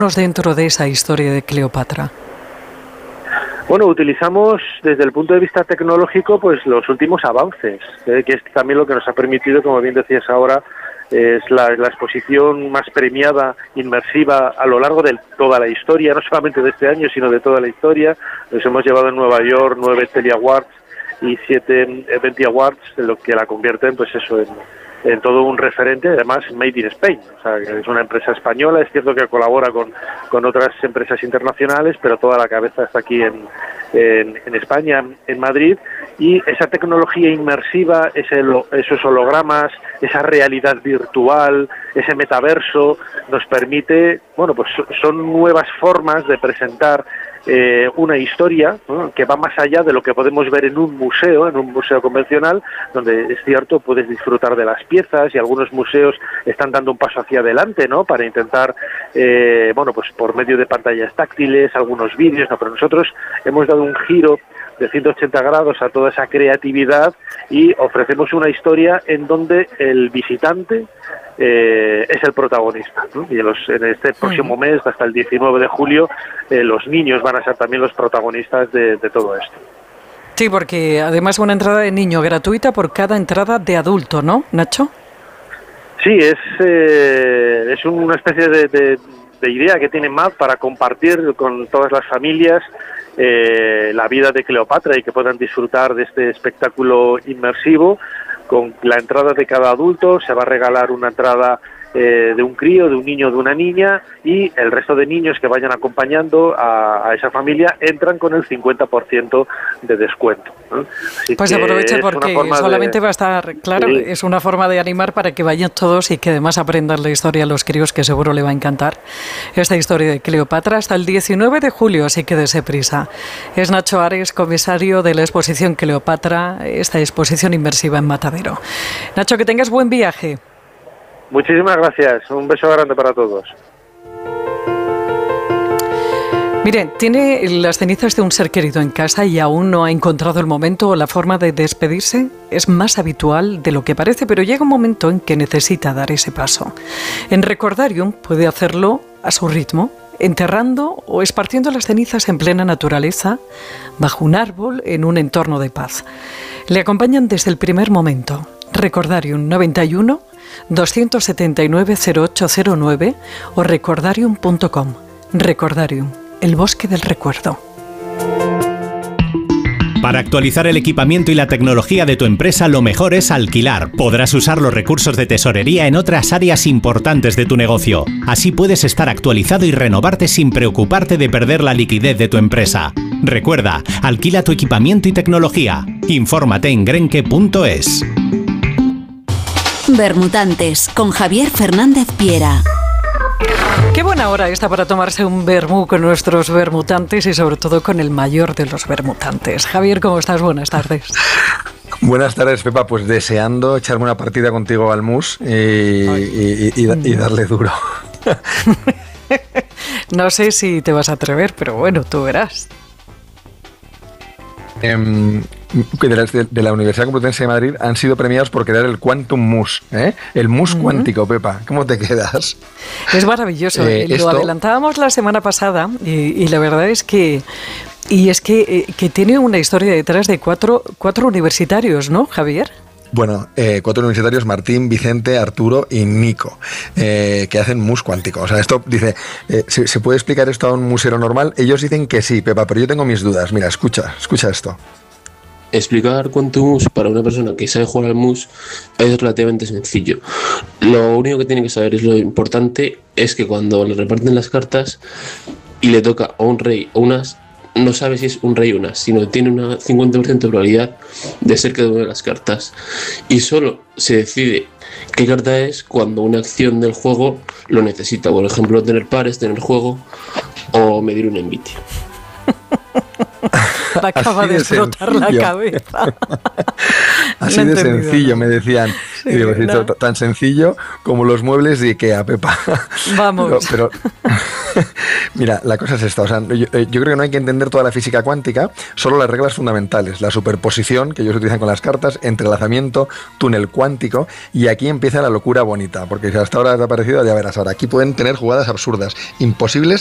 Dentro de esa historia de Cleopatra. Bueno, utilizamos desde el punto de vista tecnológico pues los últimos avances, que es también lo que nos ha permitido, como bien decías ahora, es la exposición más premiada, inmersiva a lo largo de toda la historia, no solamente de este año, sino de toda la historia. Nos hemos llevado en Nueva York 9 Telly Awards y 7 Event Awards, lo que la convierten pues eso en todo un referente, además made in Spain, o sea, que es una empresa española, es cierto que colabora con otras empresas internacionales, pero toda la cabeza está aquí en España, en Madrid, y esa tecnología inmersiva, esos hologramas, esa realidad virtual, ese metaverso, nos permite, bueno, pues son nuevas formas de presentar una historia, ¿no?, que va más allá de lo que podemos ver en un museo convencional, donde es cierto puedes disfrutar de las piezas, y algunos museos están dando un paso hacia adelante, ¿no?, para intentar, bueno, pues por medio de pantallas táctiles, algunos vídeos, ¿no?, pero nosotros hemos dado un giro de 180 grados a toda esa creatividad y ofrecemos una historia en donde el visitante es el protagonista, ¿no? Y en este próximo mes, hasta el 19 de julio, los niños van a ser también los protagonistas de todo esto. Sí, porque además una entrada de niño gratuita por cada entrada de adulto, ¿no, Nacho? Sí, es una especie de idea que tiene MAD para compartir con todas las familias la vida de Cleopatra y que puedan disfrutar de este espectáculo inmersivo. Con la entrada de cada adulto se va a regalar una entrada de un crío, de un niño, de una niña, y el resto de niños que vayan acompañando a esa familia entran con el 50% de descuento, ¿no? Así pues aprovecha, porque solamente va a estar, claro, sí, es una forma de animar para que vayan todos y que además aprendan la historia a los críos, que seguro le va a encantar esta historia de Cleopatra, hasta el 19 de julio, así que dése prisa. Es Nacho Ares, comisario de la exposición Cleopatra, esta exposición inmersiva en Matadero. Nacho, que tengas buen viaje. Muchísimas gracias, un beso grande para todos. Miren, tiene las cenizas de un ser querido en casa y aún no ha encontrado el momento o la forma de despedirse. Es más habitual de lo que parece, pero llega un momento en que necesita dar ese paso. En Recordarium puede hacerlo a su ritmo, enterrando o esparciendo las cenizas en plena naturaleza, bajo un árbol, en un entorno de paz. Le acompañan desde el primer momento. Recordarium 91 279 0809 o recordarium.com. Recordarium, el bosque del recuerdo. Para actualizar el equipamiento y la tecnología de tu empresa, lo mejor es alquilar. Podrás usar los recursos de tesorería en otras áreas importantes de tu negocio. Así puedes estar actualizado y renovarte sin preocuparte de perder la liquidez de tu empresa. Recuerda, alquila tu equipamiento y tecnología. Infórmate en grenke.es. Bermutantes, con Javier Fernández Piera. Qué buena hora esta para tomarse un vermú con nuestros bermutantes y sobre todo con el mayor de los bermutantes. Javier, ¿cómo estás? Buenas tardes. Buenas tardes, Pepa. Pues deseando echarme una partida contigo al mus y darle duro. No sé si te vas a atrever, pero bueno, tú verás. De la Universidad Complutense de Madrid han sido premiados por crear el Quantum Mus, el mus cuántico, Pepa. ¿Cómo te quedas? Es maravilloso. Lo adelantábamos la semana pasada y la verdad es que tiene una historia detrás de cuatro universitarios, ¿no, Javier? Bueno, 4 universitarios, Martín, Vicente, Arturo y Nico, que hacen mus cuántico. O sea, esto dice, ¿se puede explicar esto a un musero normal? Ellos dicen que sí, Pepa, pero yo tengo mis dudas. Mira, escucha esto. Explicar Quantum Mus para una persona que sabe jugar al mus es relativamente sencillo. Lo único que tiene que saber es lo importante es que cuando le reparten las cartas y le toca a un rey o unas, no sabe si es un rey o unas, sino que tiene una 50% de probabilidad de ser cada una de las cartas. Y solo se decide qué carta es cuando una acción del juego lo necesita. Por ejemplo, tener pares, tener juego o medir un envite. Me acaba de explotar la cabeza. Así de sencillo, me decían. Sí, y digo, no. Tan sencillo como los muebles de Ikea, Pepa. Vamos. Mira, la cosa es esta, o sea, yo creo que no hay que entender toda la física cuántica, solo las reglas fundamentales, la superposición que ellos utilizan con las cartas, entrelazamiento, túnel cuántico, y aquí empieza la locura bonita, porque si hasta ahora te ha parecido, ya verás, ahora aquí pueden tener jugadas absurdas, imposibles